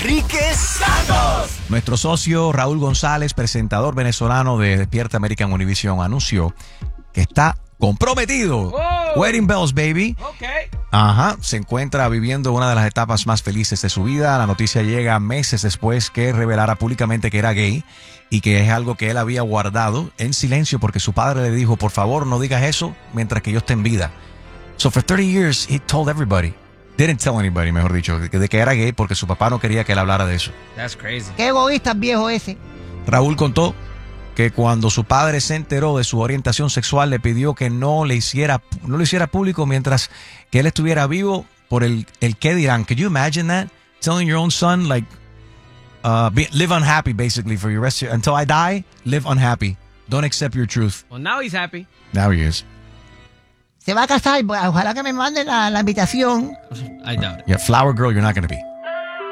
Enrique Santos. Nuestro socio Raúl González, presentador venezolano de Despierta American Univision, anunció que está comprometido. Oh. Wedding bells, baby. Okay. Ajá, se encuentra viviendo una de las etapas más felices de su vida. La noticia llega meses después que revelara públicamente que era gay y que es algo que él había guardado en silencio porque su padre le dijo, por favor, no digas eso mientras que yo esté en vida. So for 30 years, he told everybody. Didn't tell anybody, mejor dicho, de que era gay porque su papá no quería que él hablara de eso. That's crazy. Qué egoísta viejo ese. Raúl contó que cuando su padre se enteró de su orientación sexual le pidió que no lo hiciera público mientras que él estuviera vivo por el qué dirán. Could you imagine that? Telling your own son, like, live unhappy basically for your rest of your, until I die, live unhappy. Don't accept your truth. Well, now he's happy. Now he is. Se va a casar, ojalá que me manden la invitación. I doubt it. Yeah, flower girl, you're not going to be.